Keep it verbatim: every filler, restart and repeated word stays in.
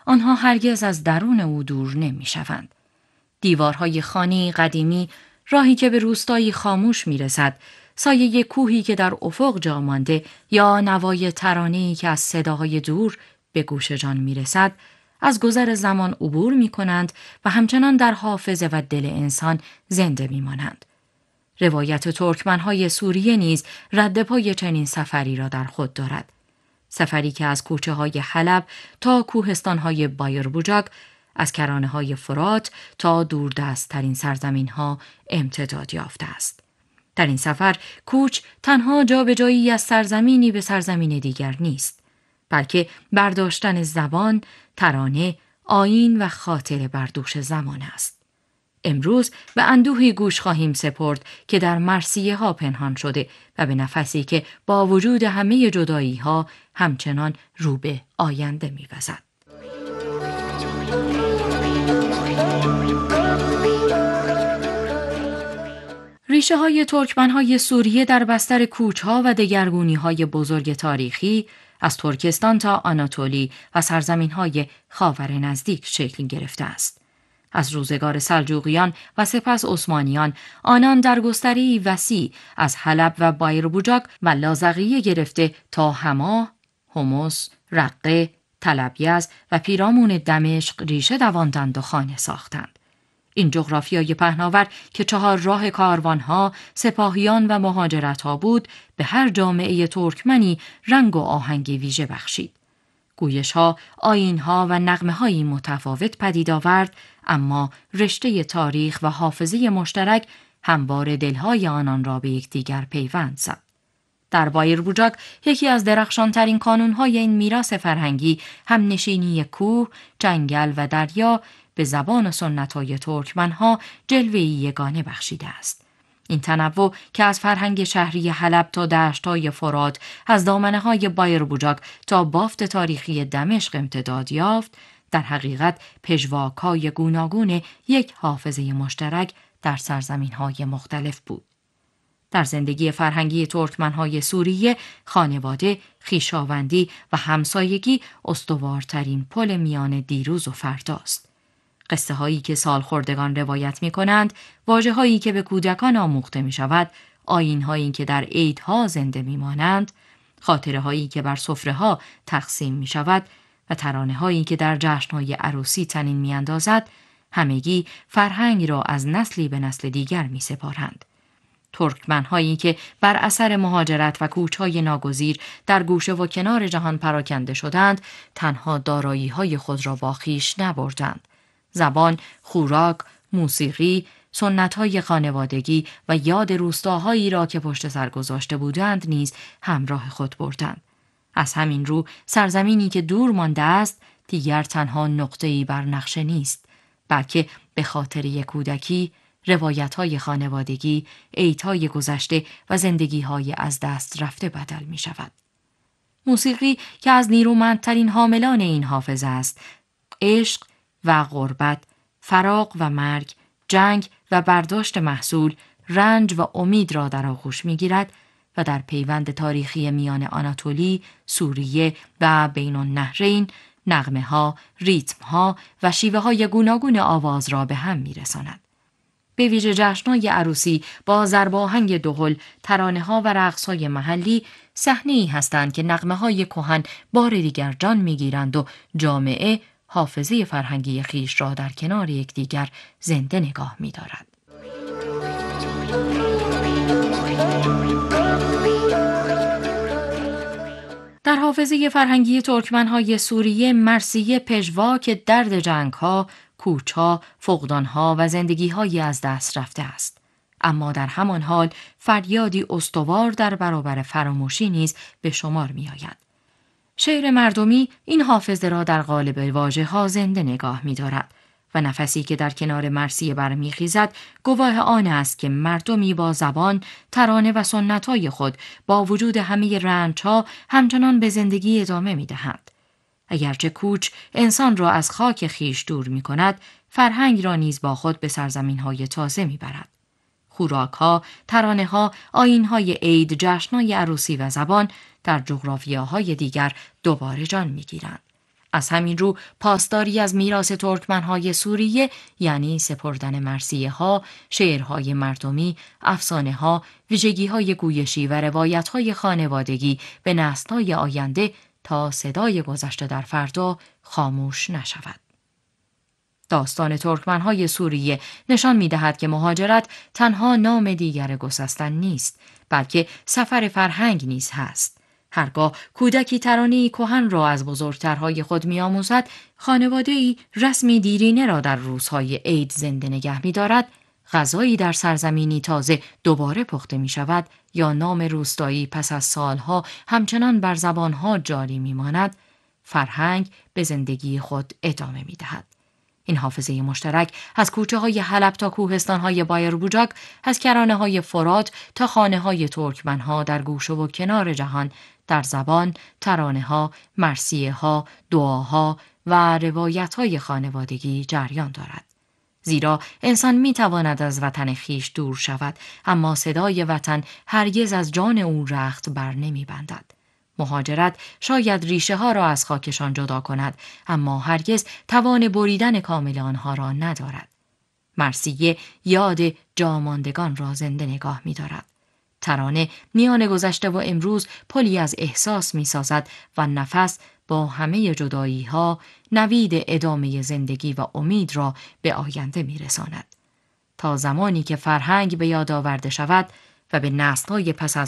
آنها هرگز از درون او دور نمی شوند. دیوارهای خانه قدیمی، راهی که به روستایی خاموش می رسد، سایه کوهی که در افق جا مانده یا نوای ترانه‌ای که از صداهای دور به گوش جان می رسد، از گذر زمان عبور می کنند و همچنان در حافظه و دل انسان زنده می مانند. روایت ترکمنهای سوریه نیز رد پای چنین سفری را در خود دارد. سفری که از کوچه های حلب تا کوهستان های بایربوجاک، از کرانه های فرات تا دوردست ترین سرزمین ها امتداد یافته است. در این سفر کوچ تنها جابجایی از سرزمینی به سرزمین دیگر نیست، بلکه برداشتن زبان، ترانه، آیین و خاطره بر دوش زمان است. امروز به اندوهی گوش خواهیم سپرد که در مرثیه ها پنهان شده و به نفسی که با وجود همه جدایی ها همچنان رو به آینده می‌وزد. ریشه های ترکمن های سوریه در بستر کوچ ها و دگرگونی های بزرگ تاریخی از ترکستان تا آناتولی و سرزمین های خاور نزدیک شکل گرفته است. از روزگار سلجوقیان و سپس عثمانیان، آنان در گستره‌ای وسیع از حلب و بایربوجاک و لازقیه گرفته تا حما، حمص، رقه، طلبیز و پیرامون دمشق ریشه دواندند و خانه ساختند. این جغرافیای پهناور که چهار راه کاروانها، سپاهیان و مهاجرتها بود، به هر جامعه ترکمنی رنگ و آهنگ ویژه بخشید. گویش‌ها، آیین‌ها و نغمه‌های متفاوت پدید آورد، اما رشته تاریخ و حافظه مشترک همواره دلهای آنان را به یکدیگر پیوند زد. در بایربوجاک یکی از درخشانترین کانون‌های این میراث فرهنگی همنشینی کوه، جنگل و دریا به زبان و سنت‌های ترکمن‌ها جلوه‌ای یگانه بخشیده است. این تنوع که از فرهنگ شهری حلب تا دشت‌های فرات، از دامنه‌های بایربوجاک تا بافت تاریخی دمشق امتداد یافت، در حقیقت پژواک‌های گوناگون یک حافظه مشترک در سرزمین‌های مختلف بود. در زندگی فرهنگی ترکمن‌های سوریه، خانواده، خویشاوندی و همسایگی استوارترین پل میان دیروز و فرداست. قصه هایی که سالخوردگان روایت می کنند، واژه هایی که به کودکان آموخته می شود، آیین هایی که در عیدها زنده می مانند، خاطره هایی که بر سفره ها تقسیم می شود و ترانه هایی که در جشن های عروسی طنین می اندازد، همگی فرهنگ را از نسلی به نسل دیگر می سپارند. ترکمن هایی که بر اثر مهاجرت و کوچ های ناگزیر در گوشه و کنار جهان پراکنده شدند، تنها دارایی های خود را با خویش نبردند. زبان، خوراک، موسیقی، سنت‌های خانوادگی و یاد روستاهایی را که پشت سر گذاشته بودند نیز همراه خود بردند. از همین رو سرزمینی که دور مانده است دیگر تنها نقطه‌ای بر نقشه نیست، بلکه به خاطر کودکی، روایت‌های خانوادگی، عیدهای گذشته و زندگی‌های از دست رفته بدل می‌شود. موسیقی که از نیرومندترین حاملان این حافظه است، عشق و غربت، فراق و مرگ، جنگ و برداشت محصول، رنج و امید را در آغوش می‌گیرد و در پیوند تاریخی میان آناتولی، سوریه و بین النهرین، نغمه‌ها، ریتم‌ها و شیوه‌های گوناگون آواز را به هم می‌رساند. به ویژه جشن‌های عروسی با ضرباهنگ دهل، ترانه‌ها و رقص‌های محلی صحنه‌ای هستند که نغمه‌های کهن بار دیگر جان می‌گیرند و جامعه حافظه فرهنگی خیش را در کنار یکدیگر زنده نگاه می‌دارد. در حافظه فرهنگی ترکمن‌های سوریه، مرثیه پژواک درد جنگ‌ها، کوچ‌ها، فقدان‌ها و زندگی‌های از دست رفته است. اما در همان حال فریادی استوار در برابر فراموشی نیز به شمار می‌آید. شعر مردمی این حافظه را در قالب واژه‌ها زنده نگاه می‌دارد و نفسی که در کنار مرثیه برمیخیزد گواه آن است که مردمی با زبان، ترانه و سنت‌های خود با وجود همه رنج‌ها همچنان به زندگی ادامه می‌دهند. اگرچه کوچ انسان را از خاک خیش دور می‌کند، فرهنگ را نیز با خود به سرزمین‌های تازه می‌برد. خوراک‌ها، ترانه‌ها، آیین‌های عید، جشن‌های عروسی و زبان در جغرافیاهای دیگر دوباره جان می‌گیرند. از همین رو پاسداری از میراث ترکمن‌های سوریه یعنی سپردن مرثیه‌ها، شعرهای مردمی، افسانه‌ها، ویژگی‌های گویشی و روایت‌های خانوادگی به نسل‌های آینده تا صدای گذشته در فردا خاموش نشود. داستان ترکمن‌های سوریه نشان می‌دهد که مهاجرت تنها نام دیگر گسستن نیست، بلکه سفر فرهنگ نیز هست. هرگاه کودکی ترانه‌ای کهن را از بزرگترهای خود می‌آموزد، خانواده‌ای رسمی دیرینه را در روزهای عید زنده نگه می‌دارد، غذایی در سرزمینی تازه دوباره پخته می‌شود یا نام روستایی پس از سالها همچنان بر زبانها جاری می‌ماند، فرهنگ به زندگی خود ادامه می‌دهد. این حافظه مشترک از کوچه های حلب تا کوهستان های بایربوجاک، از کرانه های فرات تا خانه های ترکمن ها در گوشه و کنار جهان در زبان، ترانه ها، مرثیه ها، دعاها و روایت های خانوادگی جریان دارد. زیرا انسان می تواند از وطن خیش دور شود، اما صدای وطن هرگز از جان او رخت بر نمی بندد. مهاجرت شاید ریشه ها را از خاکشان جدا کند، اما هرگز توان بریدن کامل آنها را ندارد. مرثیه یاد جاماندگان را زنده نگاه می دارد. ترانه میان گذشته و امروز پلی از احساس می سازد و نفس با همه جدایی ها نوید ادامه زندگی و امید را به آینده می رساند. تا زمانی که فرهنگ به یاد آورده شود و به نسل‌های پس از